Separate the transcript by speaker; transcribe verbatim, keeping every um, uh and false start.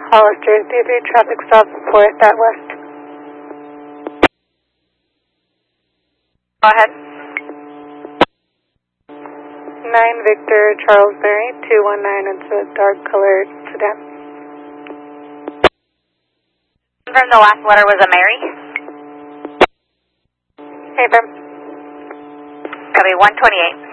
Speaker 1: Hollister, three three traffic stop, fourth at West.
Speaker 2: Go ahead.
Speaker 1: nine Victor, Charles Berry, two one nine, it's a dark colored sedan.
Speaker 2: Confirm the last letter was a Mary.
Speaker 1: Hey, Brim.
Speaker 2: Copy, one twenty-eight.